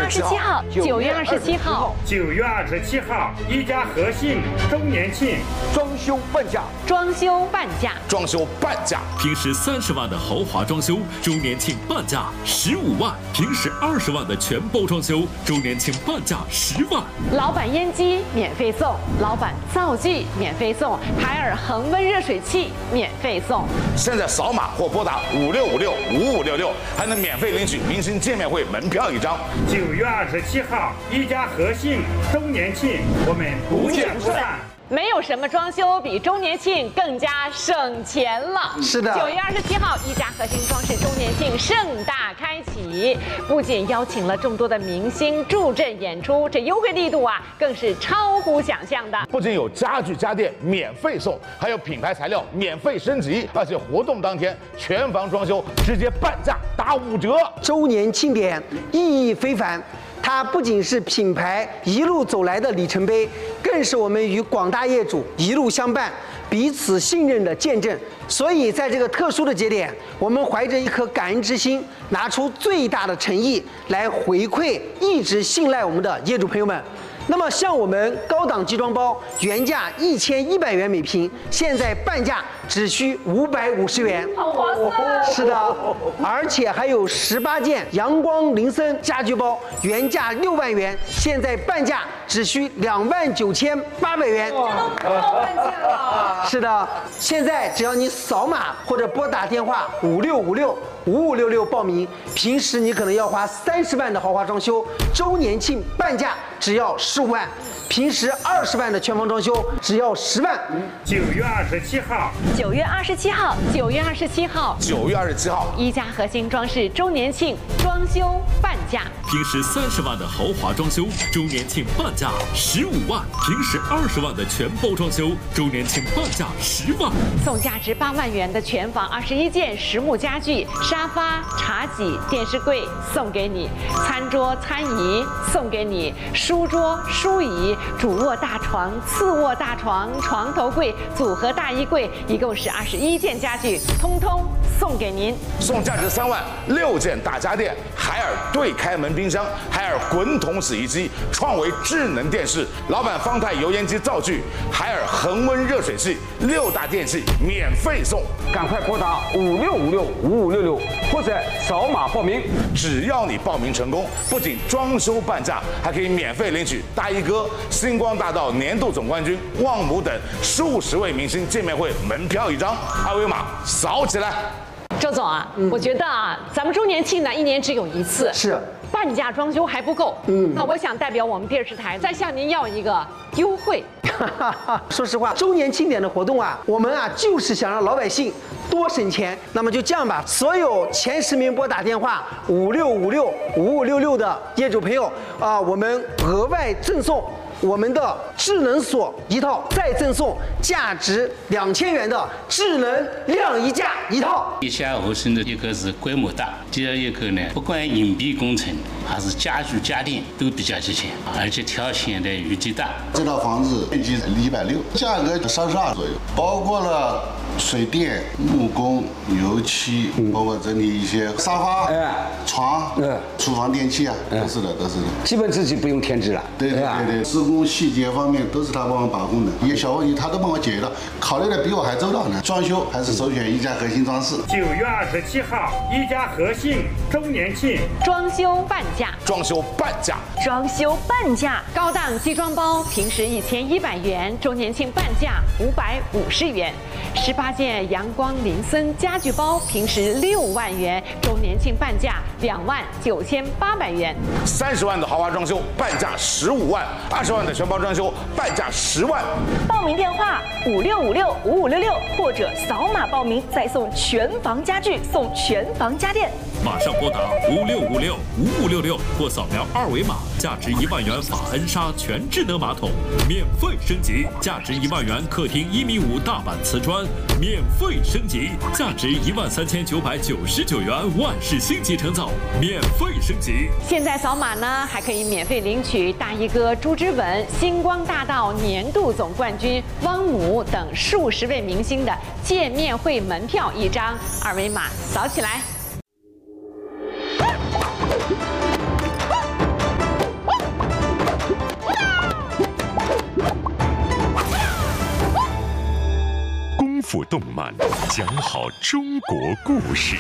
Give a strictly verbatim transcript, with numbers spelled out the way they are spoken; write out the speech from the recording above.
二十七号，九月二十七号， 九月二十七号，一家和信周年庆， 装修半价， 装修半价， 装修半价。 平时三十万的豪华装修，周年庆半价十五万；平时二十万的全包装修，周年庆半价十万。 老板烟机免费送，老板灶具免费送，海尔恒温热水器免费送。 现在扫码或拨打五六五六五五六六，还能免费领取明星见面会门票一张。 九月二十七号，一家和信周年庆，我们不见不散。 没有什么装修比周年庆更加省钱了。 是的， 九月二十七号，一家核心装饰周年庆盛大开启，不仅邀请了众多的明星助阵演出，这优惠力度啊，更是超乎想象的。 不仅有家具家电免费送，还有品牌材料免费升级，而且活动当天全房装修直接半价打五折。 周年庆典意义非凡。它不仅是品牌一路走来的里程碑，更是我们与广大业主一路相伴、彼此信任的见证。所以，在这个特殊的节点，我们怀着一颗感恩之心，拿出最大的诚意来回馈一直信赖我们的业主朋友们。那么，像我们高档集装包原价一千一百元每平，现在半价只需五百五十元， 好划算！ 是的，而且还有十八件阳光林森家居包，原价六万元，现在半价只需两万九千八百元。 这都不到半价了。 是的，现在只要你扫码或者拨打电话五六五六五五六六报名，平时你可能要花三十万的豪华装修，周年庆半价只要十五万，平时二十万的全房装修只要十万。 九月二十七号， 九月二十七号，九月二十七号， 九月二十七号， 一家核心装饰周年庆装修半价。 平时三十万的豪华装修，周年庆半价十五万；平时二十万的全包装修，周年庆半价十万。 送价值八万元的全房二十一件实木家具，沙发、茶几、电视柜送给你，餐桌、餐椅送给你，书桌、书椅、主卧大床、次卧大床、床头柜、组合大衣柜，一共是二十一件家具，通通送给您。 送价值三万六件大家电，海尔对开门冰箱，海尔滚筒洗衣机，创维智能电视，老板方太油烟机灶具，海尔恒温热水器，六大电器免费送。 赶快拨打五六五六五五六六或者扫码报名。 只要你报名成功，不仅装修半价，还可以免费领取大衣哥、星光大道年度总冠军旺姆等数十位明星见面会门票一张，二维码扫起来。 周总啊，嗯、我觉得啊，咱们周年庆呢一年只有一次， 是半价装修还不够。嗯，那我想代表我们电视台再向您要一个优惠。 说实话，周年庆典的活动啊，我们啊就是想让老百姓多省钱。那么就这样吧，所有前十名拨打电话五六五六五五六六的业主朋友啊，我们额外赠送我们的智能锁一套，再赠送价值两千元的智能晾衣架一套。 一家和信的一个是规模大，第二一个呢，不管隐蔽工程还是家具家电都比较齐全，而且挑选的余地大。 这套房子面积一百六，价格三十二左右，包括了水电、木工、油漆，包括整理一些沙发、 哎、 床、 嗯、 厨房电器啊，都是的，都是的。 基本自己不用添置了。 对对对对，施工细节方面都是他帮我把控的，一些小问题他都帮我解决了，考虑的比我还周到呢。装修还是首选一家核心装饰。 九月二十七号，一家和信周年庆装修半价， 装修半价， 装修半价，高档集装包平时一千一百元，周年庆半价五百五十元。十八件阳光林森家具包平时六万元，周年庆半价两万九千八百元。 三十万的豪华装修半价十五万，二十万的全包装修半价十万。 报名电话五六五六五五六六或者扫码报名，再送全房家具，送全房家电。 马上拨打五六五六五五六六或扫描二维码，价值一万元法恩莎全智能马桶免费升级，价值一万元客厅一米五大板瓷砖免费升级，价值一万三千九百九十九元万氏星级成造免费升级。 现在扫码呢，还可以免费领取大衣哥、朱之吻、星光大道年度总冠军汪姆等数十位明星的见面会门票一张，二维码扫起来。 富动漫，讲好中国故事。